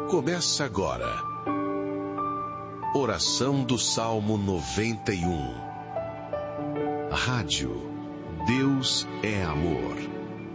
Começa agora. Oração do Salmo 91. Rádio Deus é Amor.